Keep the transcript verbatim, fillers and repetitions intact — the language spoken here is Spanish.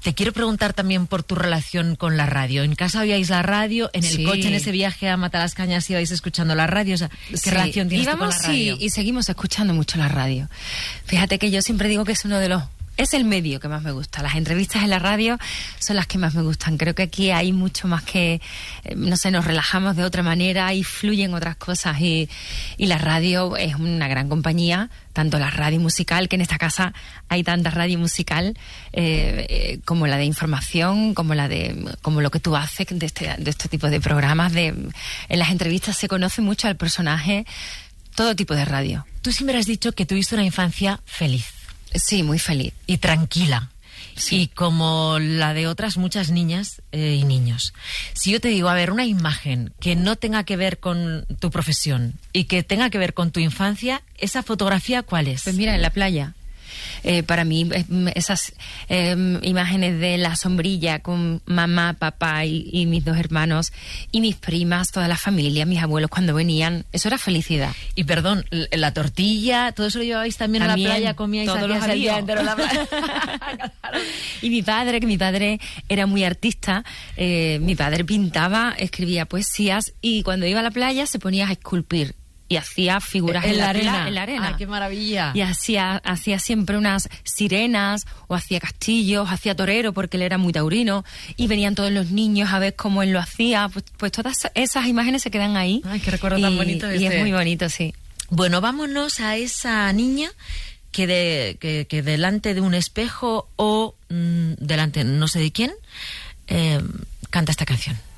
Te quiero preguntar también por tu relación con la radio. ¿En casa oíais la radio? ¿En el Sí. coche, en ese viaje a Matalascañas, ibais escuchando la radio? O sea, ¿qué Sí. relación tienes tú con Íbamos, la radio? sí, y seguimos escuchando mucho la radio. Fíjate que yo siempre digo que es uno de los... Es el medio que más me gusta. Las entrevistas en la radio son las que más me gustan. Creo que aquí hay mucho más que, eh, no sé, nos relajamos de otra manera y fluyen otras cosas. Y, y la radio es una gran compañía, tanto la radio musical, que en esta casa hay tanta radio musical, eh, eh, como la de información, como la de, como lo que tú haces de este, de este tipo de programas. De, en las entrevistas se conoce mucho al personaje, todo tipo de radio. Tú siempre has dicho que tuviste una infancia feliz. Sí, muy feliz. Y tranquila. Sí. Y como la de otras muchas niñas eh, y niños. Si yo te digo, a ver, una imagen que no tenga que ver con tu profesión y que tenga que ver con tu infancia, ¿esa fotografía cuál es? Pues mira, en la playa. Eh, para mí, eh, esas eh, imágenes de la sombrilla con mamá, papá y, y mis dos hermanos y mis primas, toda la familia, mis abuelos cuando venían, eso era felicidad. Y perdón, la tortilla, ¿todo eso lo llevabais también, También, a la playa? ¿Comíais todos los hacías el día días. entero en la playa? Y mi padre, que mi padre era muy artista, eh, mi padre pintaba, escribía poesías y cuando iba a la playa se ponía a esculpir y hacía figuras en, en la arena. pla- en la arena. ¡Ay, qué maravilla! Y hacía, hacía siempre unas sirenas, o hacía castillos, hacía torero, porque él era muy taurino, y venían todos los niños a ver cómo él lo hacía. Pues, pues todas esas imágenes se quedan ahí. Ay, qué recuerdo y, tan bonito y este. es muy bonito, sí. Bueno, vámonos a esa niña que, de, que, que delante de un espejo o mmm, delante no sé de quién, eh, canta esta canción.